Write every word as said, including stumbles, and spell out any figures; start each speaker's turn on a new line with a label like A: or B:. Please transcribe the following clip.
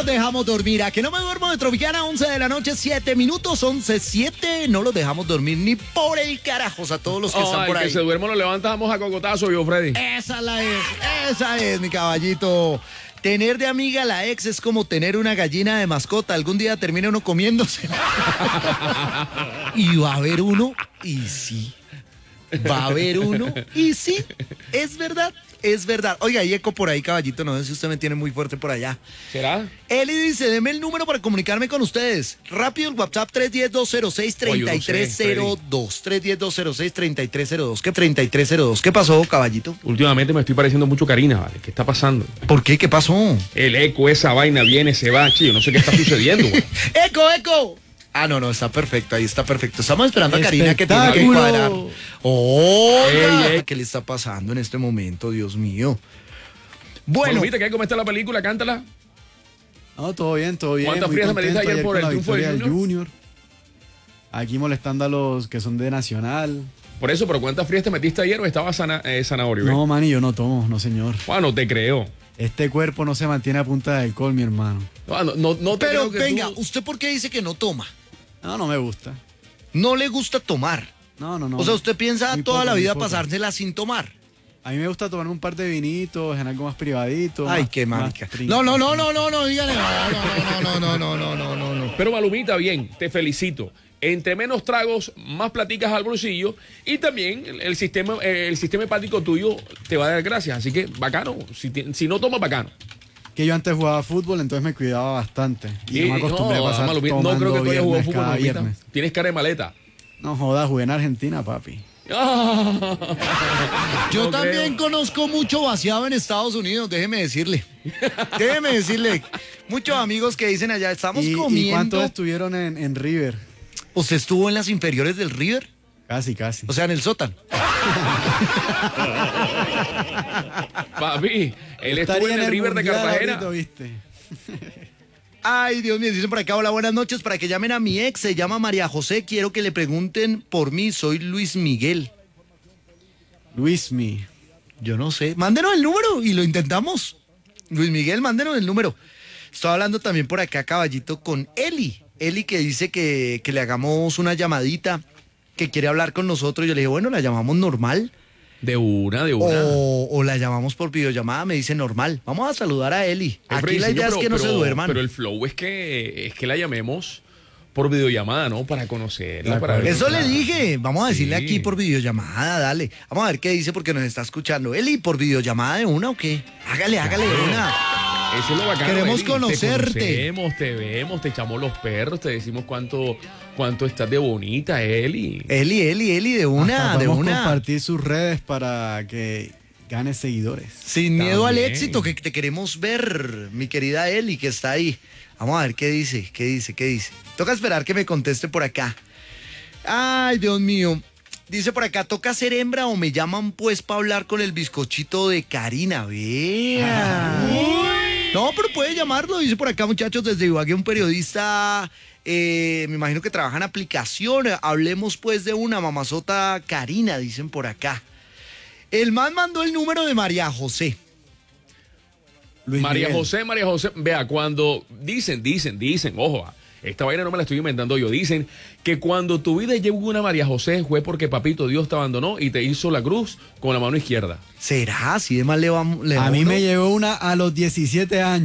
A: los dejamos dormir. A que no me duermo de Tropicana, once de la noche, siete minutos, once, siete. No los dejamos dormir ni por el carajos a todos los que
B: oh,
A: están por
B: el
A: ahí.
B: Que se duerma lo levantamos a cocotazo, yo, Freddy.
A: Esa la es, esa es, mi caballito. Tener de amiga a la ex es como tener una gallina de mascota. Algún día termina uno comiéndose. Y va a haber uno, y sí. Va a haber uno, y sí. Es verdad, es verdad. Oiga, hay eco por ahí, caballito. No sé si usted me tiene muy fuerte por allá.
B: ¿Será?
A: Eli dice, deme el número para comunicarme con ustedes. Rápido, el WhatsApp tres uno cero, dos cero seis, tres tres cero dos. tres uno cero, dos cero seis, tres tres cero dos. ¿Qué treinta y tres cero dos? ¿Qué pasó, caballito?
B: Últimamente me estoy pareciendo mucho Karina, ¿vale? ¿Qué está pasando?
A: ¿Por qué? ¿Qué pasó?
B: El eco, esa vaina viene, se va, chido. No sé qué está sucediendo, güey.
A: ¡Eco, eco! Ah, no, no, está perfecto, ahí está perfecto. Estamos esperando a Karina que tiene que cuadrar. ¡Oh!
B: Ey, ey.
A: ¿Qué le está pasando en este momento, Dios mío? Bueno.
B: ¿Viste que cómo está la película? Cántala.
C: No, todo bien, todo bien.
B: ¿Cuántas
C: muy
B: frías me diste
C: contento
B: ayer por el
C: con la
B: triunfo del
C: victoria del
B: Junior?
C: Junior? Aquí molestando a los que son de Nacional.
B: Por eso, pero ¿cuántas frías te metiste ayer o estaba sana, eh, zanahorio?
C: No, man, y yo no tomo, no señor.
B: Bueno, no te creo.
C: Este cuerpo no se mantiene a punta de alcohol, mi hermano.
B: No, no, no, no te
A: Pero
B: creo que
A: venga,
B: tú...
A: ¿usted por qué dice que no toma?
C: No, no me gusta.
A: No le gusta tomar.
C: No, no, no.
A: O sea, ¿usted piensa
C: Muy
A: toda
C: poco,
A: la
C: muy
A: vida
C: poco.
A: pasársela sin tomar?
C: A mí me gusta tomar un par de vinitos en algo más privadito.
A: Ay,
C: más-
A: qué
C: más
A: marica.
C: trinco.
A: No, no, no, no, no, no, dígale. No, no, no, no, no, no, no, no, no.
B: Pero Malumita, bien, te felicito. Entre menos tragos, más platicas al bolsillo y también el, el sistema eh, el sistema hepático tuyo te va a dar gracias. Así que bacano. Si, ti- si no tomas, bacano.
C: Que yo antes jugaba fútbol, entonces me cuidaba bastante. Y, no me acostumbré
B: no,
C: a pasar
B: Malumita,
C: tomando
B: no creo que tú hayas jugado
C: viernes
B: fútbol,
C: cada
B: Malumita.
C: viernes.
B: Tienes cara de maleta.
C: No jodas, jugué en Argentina, papi.
A: Yo
B: No
A: también
B: creo.
A: conozco mucho vaciado en Estados Unidos, déjeme decirle. Déjeme decirle. Muchos amigos que dicen allá, estamos
C: ¿Y, ¿Y
A: comiendo.
C: cuántos estuvieron en, en River?
A: ¿Usted estuvo en las inferiores del River?
C: Casi, casi.
A: O sea, en el sótano.
B: Papi, él estuvo
C: Estaría
B: en el River de
C: Mundial
B: Cartagena.
C: ahorita, ¿viste?
A: Ay, Dios mío, dicen por acá, hola, buenas noches, para que llamen a mi ex, se llama María José, quiero que le pregunten por mí, soy Luis Miguel.
C: Luismi.
A: Yo no sé, mándenos el número y lo intentamos. Luis Miguel, mándenos el número. Estoy hablando también por acá, caballito, con Eli. Eli que dice que, que le hagamos una llamadita, que quiere hablar con nosotros. Yo le dije, bueno, la llamamos normal.
B: De una, de una.
A: O, o la llamamos por videollamada, me dice normal. Vamos a saludar a Eli.
B: Eh,
A: Aquí
B: Freddy,
A: la
B: sí,
A: idea
B: pero-
A: es que no
B: pero-
A: se duerman.
B: Pero el flow es que es que la llamemos por videollamada, ¿no? Para conocerla,
C: De
B: para ver-
A: Eso le
B: claro.
A: dije, vamos a decirle
B: Sí.
A: aquí por videollamada, dale. Vamos a ver qué dice porque nos está escuchando. Eli, ¿por videollamada de una o qué? Hágale, hágale de una.
B: Eso es lo bacano.
A: Queremos
B: Eli.
A: conocerte.
B: Te conocemos, te vemos, te echamos los perros, te decimos cuánto, cuánto estás de bonita, Eli.
A: Eli, Eli, Eli, de una,
C: Hasta
A: de
C: podemos
A: una.
C: compartir sus redes para que gane seguidores.
A: Sin miedo al
B: También.
A: éxito, que te queremos ver, mi querida Eli, que está ahí. Vamos a ver qué dice, qué dice, qué dice. Toca esperar que me conteste por acá. Ay, Dios mío. Dice por acá, ¿toca ser hembra o me llaman pues para hablar con el bizcochito de Karina? Vea. No, pero puede llamarlo, dice por acá, muchachos, desde Ibagué, un periodista, eh, me imagino que trabaja en aplicación. Hablemos pues de una mamazota Karina, dicen por acá. El man mandó el número de María José.
C: Luis
B: María
C: Miguel.
B: José, María José, vea, cuando dicen, dicen, dicen, ojo, ah, esta vaina no me la estoy inventando yo, dicen que cuando tu vida llegó una María José fue porque papito Dios te abandonó y te hizo la cruz con la mano izquierda.
A: ¿Será? Si de mal le vamos.
C: A mí me llegó una a los diecisiete años.